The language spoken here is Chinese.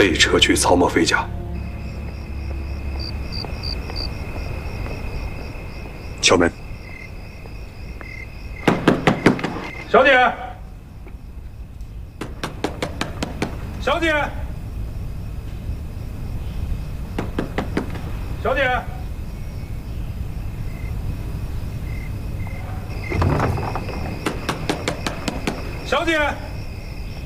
被撤去曹墨飞甲。敲门。 小姐，小姐，小姐。 小姐。